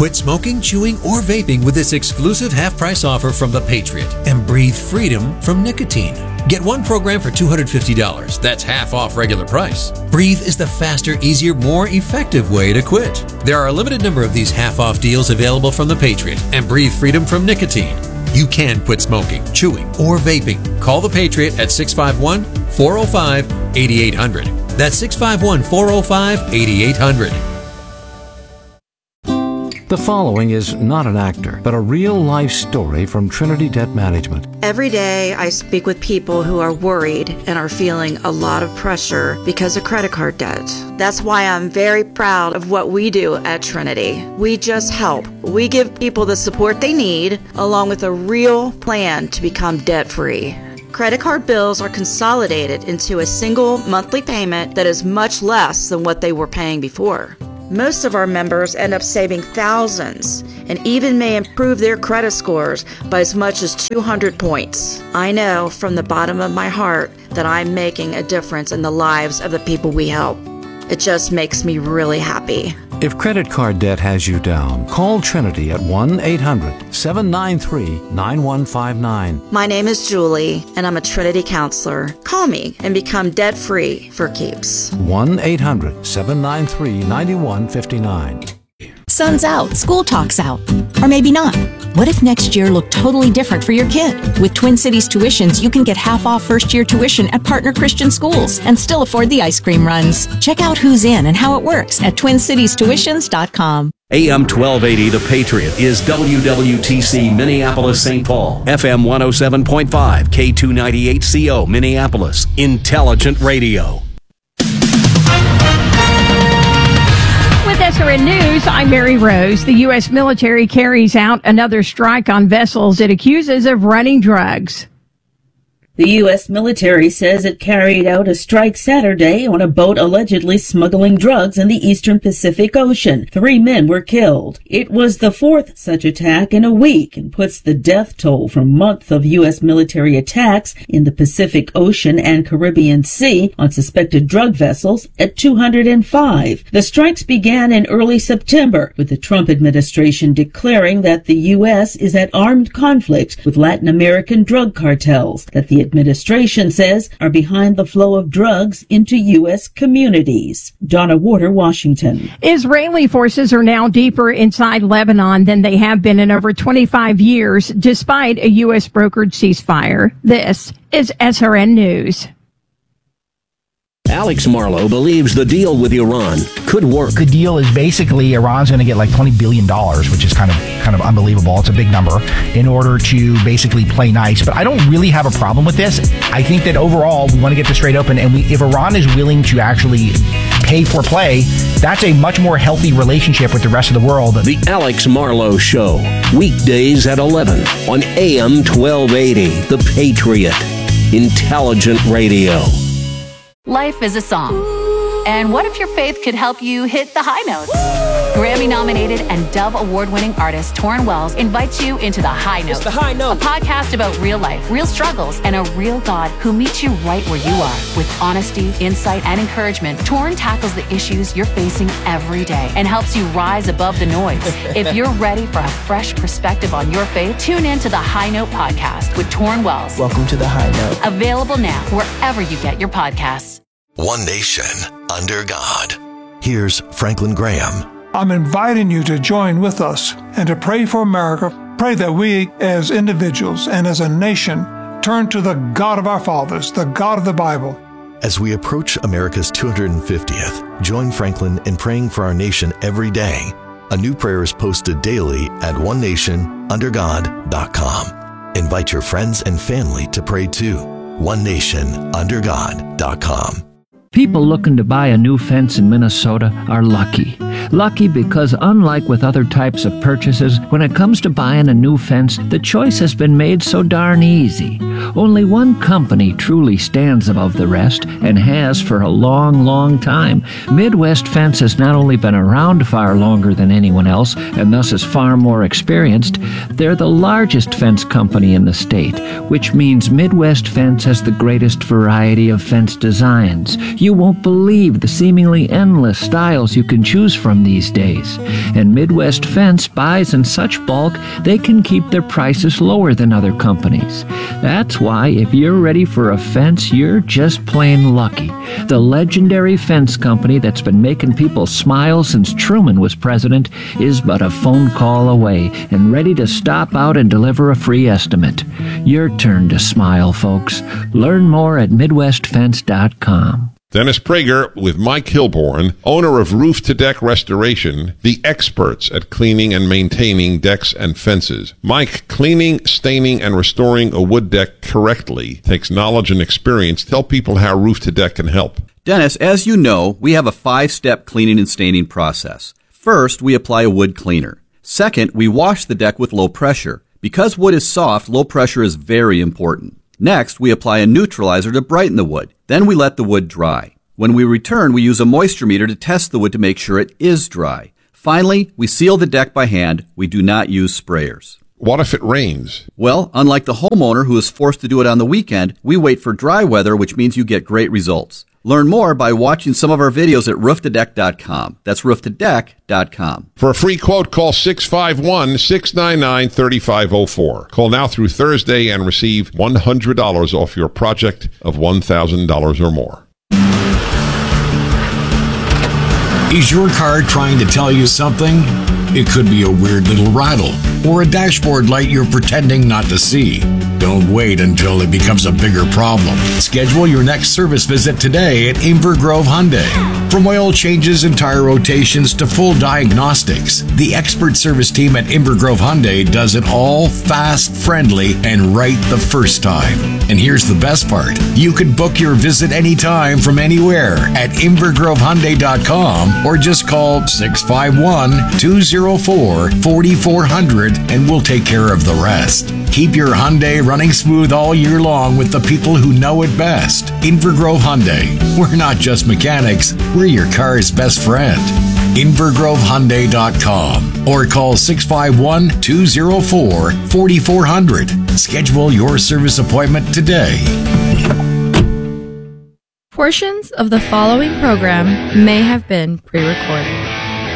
Quit smoking, chewing, or vaping with this exclusive half-price offer from The Patriot and breathe freedom from nicotine. Get one program for $250. That's half off regular price. Breathe is the faster, easier, more effective way to quit. There are a limited number of these half-off deals available from The Patriot and breathe freedom from nicotine. You can quit smoking, chewing, or vaping. Call The Patriot at 651-405-8800. That's 651-405-8800. The following is not an actor, but a real-life story from Trinity Debt Management. Every day I speak with people who are worried and are feeling a lot of pressure because of credit card debt. That's why I'm very proud of what we do at Trinity. We just help. We give people the support they need, along with a real plan to become debt-free. Credit card bills are consolidated into a single monthly payment that is much less than what they were paying before. Most of our members end up saving thousands and even may improve their credit scores by as much as 200 points. I know from the bottom of my heart that I'm making a difference in the lives of the people we help. It just makes me really happy. If credit card debt has you down, call Trinity at 1-800-793-9159. My name is Julie, and I'm a Trinity counselor. Call me and become debt-free for keeps. 1-800-793-9159. Sun's out, school talk's out. Or maybe not. What if next year looked totally different for your kid? With Twin Cities Tuitions, you can get half off first-year tuition at partner Christian schools and still afford the ice cream runs. Check out who's in and how it works at TwinCitiesTuitions.com. AM 1280, The Patriot, is WWTC Minneapolis, St. Paul. FM 107.5, K298CO, Minneapolis. Intelligent Radio. With SRN News, I'm Mary Rose. The U.S. military carries out another strike on vessels it accuses of running drugs. The U.S. military says it carried out a strike Saturday on a boat allegedly smuggling drugs in the eastern Pacific Ocean. 3 men were killed. It was the 4th such attack in a week and puts the death toll from months of U.S. military attacks in the Pacific Ocean and Caribbean Sea on suspected drug vessels at 205. The strikes began in early September, with the Trump administration declaring that the U.S. is at armed conflict with Latin American drug cartels that the administration says are behind the flow of drugs into U.S. communities. Donna Warder, Washington. Israeli forces are now deeper inside Lebanon than they have been in over 25 years, despite a U.S. brokered ceasefire. This is SRN News. Alex Marlow believes the deal with Iran could work. The deal is basically Iran's going to get like $20 billion, which is kind of unbelievable. It's a big number in order to basically play nice. But I don't really have a problem with this. I think that overall we want to get this straight open. And if Iran is willing to actually pay for play, that's a much more healthy relationship with the rest of the world. The Alex Marlow Show, weekdays at 11 on AM 1280, The Patriot. Intelligent Radio. Life is a song. And what if your faith could help you hit the high notes? Grammy-nominated and Dove Award-winning artist Torrin Wells invites you into The High Note. It's The High Note. A podcast about real life, real struggles, and a real God who meets you right where you are. With honesty, insight, and encouragement, Torrin tackles the issues you're facing every day and helps you rise above the noise. If you're ready for a fresh perspective on your faith, tune in to The High Note podcast with Torrin Wells. Welcome to The High Note. Available now wherever you get your podcasts. One nation under God. Here's Franklin Graham. I'm inviting you to join with us and to pray for America. Pray that we as individuals and as a nation turn to the God of our fathers, the God of the Bible. As we approach America's 250th, join Franklin in praying for our nation every day. A new prayer is posted daily at onenationundergod.com. Invite your friends and family to pray too. onenationundergod.com. People looking to buy a new fence in Minnesota are lucky. Lucky because unlike with other types of purchases, when it comes to buying a new fence, the choice has been made so darn easy. Only one company truly stands above the rest and has for a long, long time. Midwest Fence has not only been around far longer than anyone else and thus is far more experienced, they're the largest fence company in the state, which means Midwest Fence has the greatest variety of fence designs. You won't believe the seemingly endless styles you can choose from these days. And Midwest Fence buys in such bulk, they can keep their prices lower than other companies. That's why if you're ready for a fence, you're just plain lucky. The legendary fence company that's been making people smile since Truman was president is but a phone call away and ready to stop out and deliver a free estimate. Your turn to smile, folks. Learn more at MidwestFence.com. Dennis Prager with Mike Hilborn, owner of Roof to Deck Restoration, the experts at cleaning and maintaining decks and fences. Mike, cleaning, staining, and restoring a wood deck correctly takes knowledge and experience. Tell people how Roof to Deck can help. Dennis, as you know, we have a 5-step cleaning and staining process. First, we apply a wood cleaner. Second, we wash the deck with low pressure. Because wood is soft, low pressure is very important. Next, we apply a neutralizer to brighten the wood. Then we let the wood dry. When we return, we use a moisture meter to test the wood to make sure it is dry. Finally, we seal the deck by hand. We do not use sprayers. What if it rains? Well, unlike the homeowner who is forced to do it on the weekend, we wait for dry weather, which means you get great results. Learn more by watching some of our videos at rooftodeck.com. That's rooftodeck.com. For a free quote, call 651-699-3504. Call now through Thursday and receive $100 off your project of $1,000 or more. Is your car trying to tell you something? It could be a weird little rattle or a dashboard light you're pretending not to see. Don't wait until it becomes a bigger problem. Schedule your next service visit today at Inver Grove Hyundai. From oil changes and tire rotations to full diagnostics, the expert service team at Inver Grove Hyundai does it all fast, friendly, and right the first time. And here's the best part. You can book your visit anytime from anywhere at invergrovehyundai.com or just call 651-204-4400 and we'll take care of the rest. Keep your Hyundai running smooth all year long with the people who know it best. Inver Grove Hyundai. We're not just mechanics, we're your car's best friend. invergrovehyundai.com or call 651-204-4400. Schedule your service appointment today. Portions of the following program may have been pre-recorded.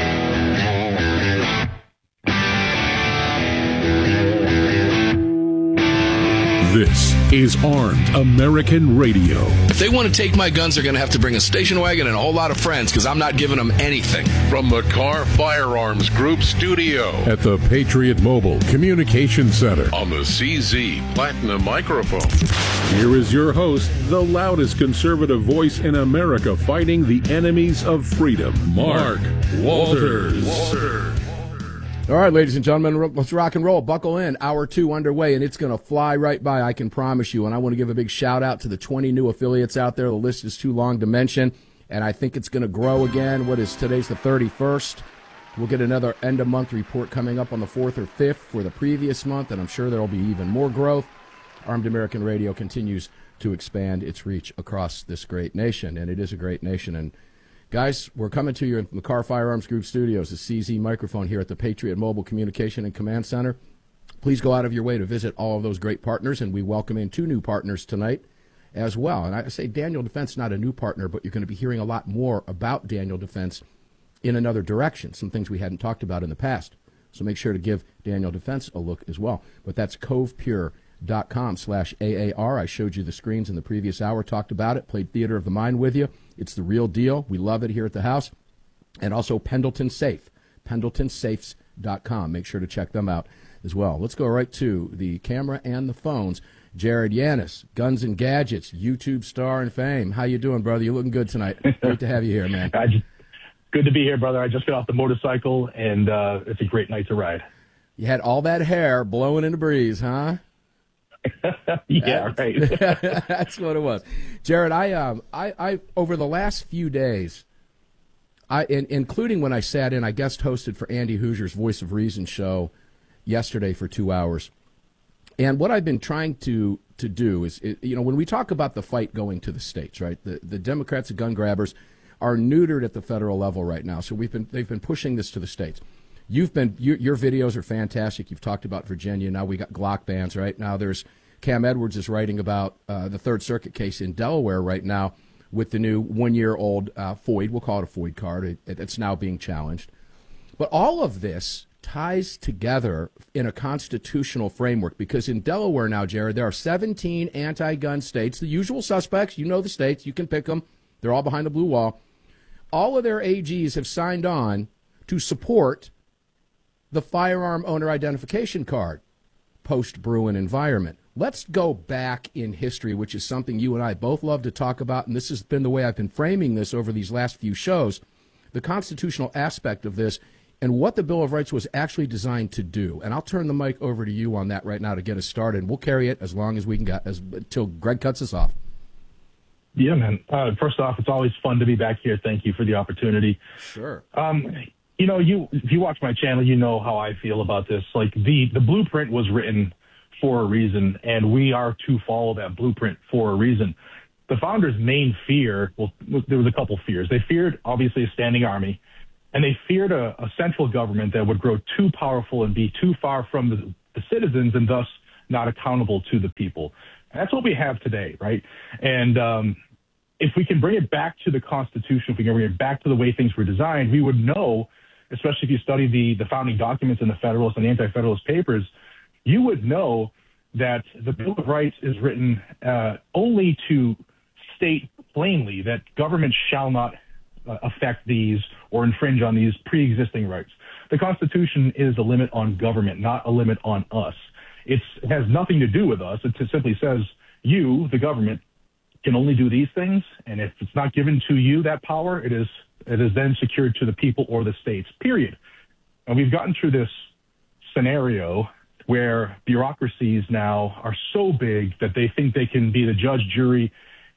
This is Armed American Radio. If they want to take my guns, they're going to have to bring a station wagon and a whole lot of friends because I'm not giving them anything. From the Car Firearms Group studio at the Patriot Mobile Communication Center on the CZ Platinum microphone. Here is your host, the loudest conservative voice in America fighting the enemies of freedom, Mark Walters. All right, ladies and gentlemen, let's rock and roll. Buckle in. Hour 2 underway, and it's going to fly right by, I can promise you. And I want to give a big shout-out to the 20 new affiliates out there. The list is too long to mention, and I think it's going to grow again. Today's the 31st. We'll get another end-of-month report coming up on the 4th or 5th for the previous month, and I'm sure there will be even more growth. Armed American Radio continues to expand its reach across this great nation, and it is a great nation. And guys, we're coming to you from the Car Firearms Group studios, the CZ microphone here at the Patriot Mobile Communication and Command Center. Please go out of your way to visit all of those great partners, and we welcome in 2 new partners tonight as well. And I say Daniel Defense, not a new partner, but you're going to be hearing a lot more about Daniel Defense in another direction, some things we hadn't talked about in the past. So make sure to give Daniel Defense a look as well. But that's covepure.com/AAR. I showed you the screens in the previous hour, talked about it, played Theater of the Mind with you. It's the real deal. We love it here at the house. And also Pendleton Safe, pendletonsafes.com. Make sure to check them out as well. Let's go right to the camera and the phones. Jared Yanis, Guns and Gadgets, YouTube star and fame. How you doing, brother? You're looking good tonight. Great to have you here, man. Good to be here, brother. I just got off the motorcycle, and it's a great night to ride. You had all that hair blowing in the breeze, huh? Yeah, right. That's what it was. Jared, I over the last few days, including when I sat in, I guest hosted for Andy Hoosier's Voice of Reason show yesterday for 2 hours. And what I've been trying to do is, when we talk about the fight going to the states, right? The Democrats, the gun grabbers, are neutered at the federal level right now. So they've been pushing this to the states. Your videos are fantastic. You've talked about Virginia. Now we got Glock bans right now. There's Cam Edwards is writing about the Third Circuit case in Delaware right now, with the new 1-year-old FOID. We'll call it a FOID card. It's now being challenged. But all of this ties together in a constitutional framework, because in Delaware now, Jared, there are 17 anti-gun states, the usual suspects. You know the states. You can pick them. They're all behind the blue wall. All of their AGs have signed on to support the firearm owner identification card, post-Bruen environment. Let's go back in history, which is something you and I both love to talk about, and this has been the way I've been framing this over these last few shows, the constitutional aspect of this and what the Bill of Rights was actually designed to do. And I'll turn the mic over to you on that right now to get us started. And we'll carry it as long as we can get, until Greg cuts us off. Yeah, man. First off, it's always fun to be back here. Thank you for the opportunity. Sure. If you watch my channel, you know how I feel about this. Like the blueprint was written for a reason, and we are to follow that blueprint for a reason. The founders' main fear, well, there was a couple fears. They feared, obviously, a standing army, and they feared a central government that would grow too powerful and be too far from the citizens and thus not accountable to the people. And that's what we have today, right? And if we can bring it back to the Constitution, if we can bring it back to the way things were designed, we would know, especially if you study the founding documents in the Federalist and the Anti-Federalist Papers, you would know that the Bill of Rights is written only to state plainly that government shall not affect these or infringe on these pre-existing rights. The Constitution is a limit on government, not a limit on us. It has nothing to do with us. It simply says you, the government, can only do these things, and if it's not given to you, that power, it is then secured to the people or the states, period. And we've gotten through this scenario where bureaucracies now are so big that they think they can be the judge, jury,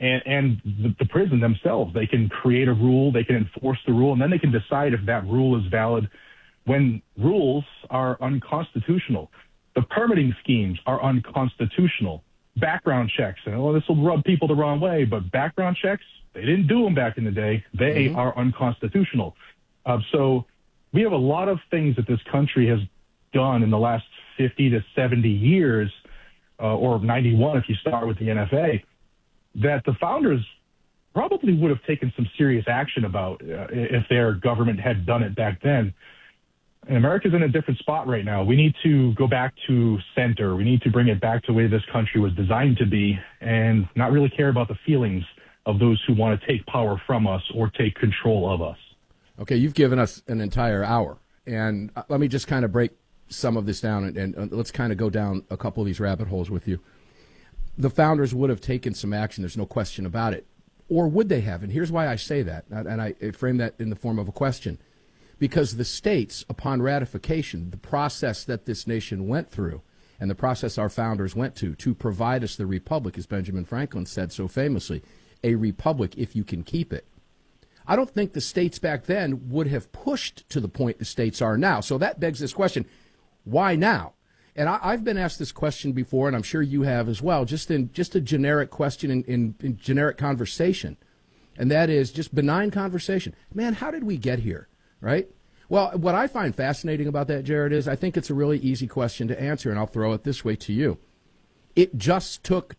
and the prison themselves. They can create a rule, they can enforce the rule, and then they can decide if that rule is valid when rules are unconstitutional. The permitting schemes are unconstitutional. Background checks, and this will rub people the wrong way, but background checks, they didn't do them back in the day. They are unconstitutional. So we have a lot of things that this country has done in the last 50 to 70 years, or 91 if you start with the NFA, that the founders probably would have taken some serious action about if their government had done it back then. And America's in a different spot right now. We need to go back to center. We need to bring it back to the way this country was designed to be and not really care about the feelings of those who want to take power from us or take control of us. Okay, you've given us an entire hour. And let me just kind of break some of this down and let's kind of go down a couple of these rabbit holes with you. The founders would have taken some action. There's no question about it. Or would they have? And here's why I say that. And I frame that in the form of a question. Because the states, upon ratification, the process that this nation went through and the process our founders went to provide us the republic, as Benjamin Franklin said so famously, a republic if you can keep it. I don't think the states back then would have pushed to the point the states are now. So that begs this question, why now? And I've been asked this question before, and I'm sure you have as well, just a generic question in generic conversation. And that is just benign conversation. Man, how did we get here? Right? Well, what I find fascinating about that, Jared, is I think it's a really easy question to answer, and I'll throw it this way to you. It just took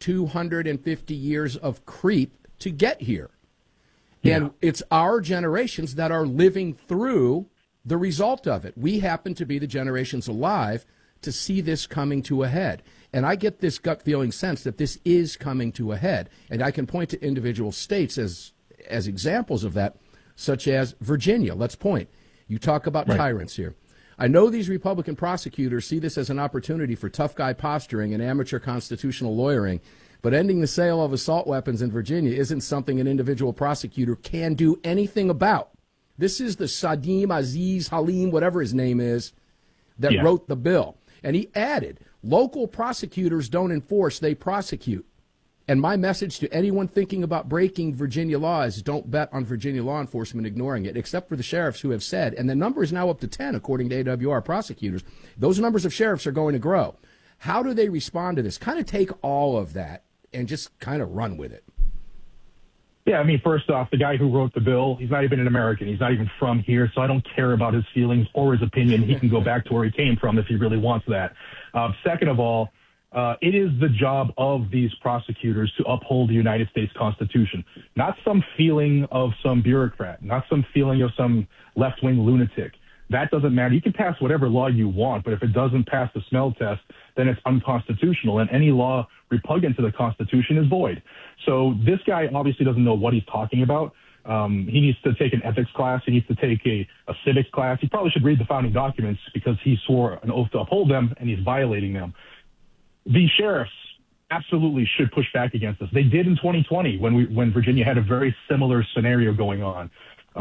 250 years of creep to get here. Yeah. And it's our generations that are living through the result of it. We happen to be the generations alive to see this coming to a head. And I get this gut feeling sense that this is coming to a head. And I can point to individual states as examples of that, such as Virginia. Let's point. You talk about tyrants here. I know these Republican prosecutors see this as an opportunity for tough guy posturing and amateur constitutional lawyering, but ending the sale of assault weapons in Virginia isn't something an individual prosecutor can do anything about. This is the Sadim Aziz Halim, whatever his name is, that wrote the bill. And he added, local prosecutors don't enforce, they prosecute. And my message to anyone thinking about breaking Virginia law is don't bet on Virginia law enforcement ignoring it, except for the sheriffs who have said, and the number is now up to 10, according to AWR prosecutors, those numbers of sheriffs are going to grow. How do they respond to this? Kind of take all of that and just kind of run with it. Yeah, I mean, first off, the guy who wrote the bill, he's not even an American. He's not even from here, so I don't care about his feelings or his opinion. He can go back to where he came from if he really wants that. Second of all, It is the job of these prosecutors to uphold the United States Constitution, not some feeling of some bureaucrat, not some feeling of some left-wing lunatic. That doesn't matter. You can pass whatever law you want, but if it doesn't pass the smell test, then it's unconstitutional, and any law repugnant to the Constitution is void. So this guy obviously doesn't know what he's talking about. He needs to take an ethics class. He needs to take a civics class. He probably should read the founding documents because he swore an oath to uphold them, and he's violating them. The sheriffs absolutely should push back against this. They did in 2020 when Virginia had a very similar scenario going on.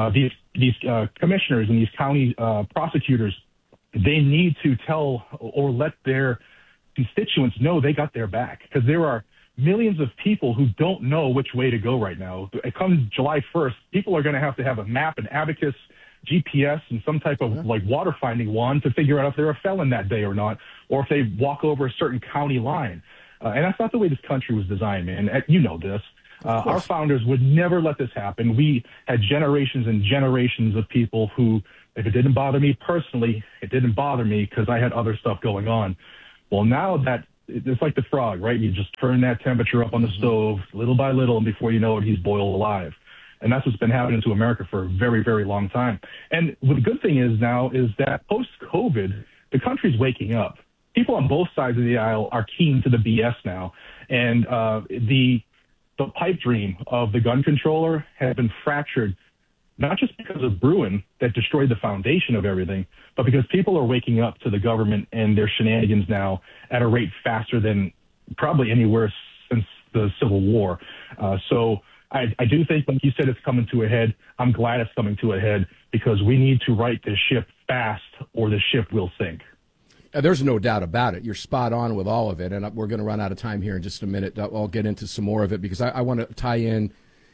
These commissioners and these county prosecutors, they need to tell or let their constituents know they got their back, because there are millions of people who don't know which way to go right now. It comes July 1st, people are going to have a map, an abacus, GPS, and some type of like water finding wand to figure out if they're a felon that day or not, or if they walk over a certain county line. And that's not the way this country was designed, man. You know this. Our founders would never let this happen. We had generations and generations of people who, if it didn't bother me personally, it didn't bother me because I had other stuff going on. Well, now that it's like the frog, right? You just turn that temperature up on the stove little by little, and before you know it, he's boiled alive. And that's what's been happening to America for a very, very long time. And the good thing is now is that post-COVID, the country's waking up. People on both sides of the aisle are keen to the BS now. And the pipe dream of the gun controller has been fractured, not just because of Bruen that destroyed the foundation of everything, but because people are waking up to the government and their shenanigans now at a rate faster than probably anywhere since the Civil War. So I do think, like you said, it's coming to a head. I'm glad it's coming to a head because we need to right this ship fast or the ship will sink. There's no doubt about it. You're spot on with all of it, and we're going to run out of time here in just a minute. I'll get into some more of it because I want to tie in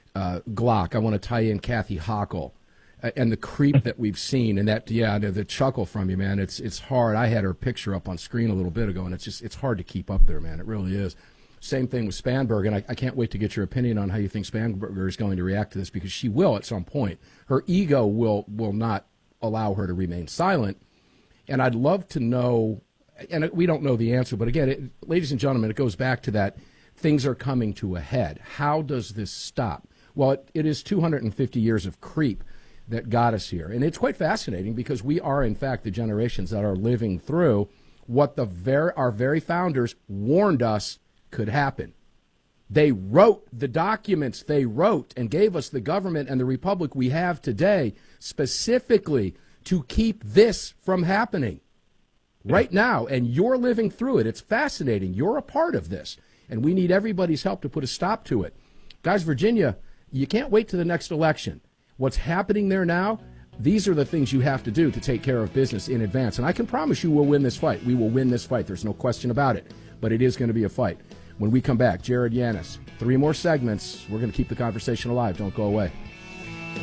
Glock. I want to tie in Kathy Hochul and the creep that we've seen, and that, the chuckle from you, man. It's hard. I had her picture up on screen a little bit ago, and it's hard to keep up there, man. It really is. Same thing with Spanberg, and I can't wait to get your opinion on how you think Spanberger is going to react to this, because she will at some point. Her ego will not allow her to remain silent, and I'd love to know, and we don't know the answer, but again, ladies and gentlemen, it goes back to that things are coming to a head. How does this stop? Well, it is 250 years of creep that got us here, and it's quite fascinating because we are, in fact, the generations that are living through what our very founders warned us could happen. They wrote the documents they wrote and gave us the government and the republic we have today specifically to keep this from happening right now. And you're living through it. It's fascinating. You're a part of this. And we need everybody's help to put a stop to it. Guys, Virginia, you can't wait to the next election. What's happening there now, these are the things you have to do to take care of business in advance. And I can promise you we'll win this fight. We will win this fight. There's no question about it. But it is going to be a fight. When we come back, Jared Yanis, 3 more segments. We're going to keep the conversation alive. Don't go away.